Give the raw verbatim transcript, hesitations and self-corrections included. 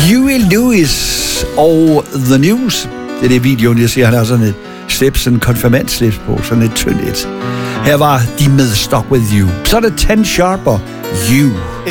Huey Lewis og The News. Det er det videoen, jeg siger, han har sådan et slips, en konfirmandslips på, sådan et tyndt et. Her var de med Stuck With You. Så er det Ten Sharp og You.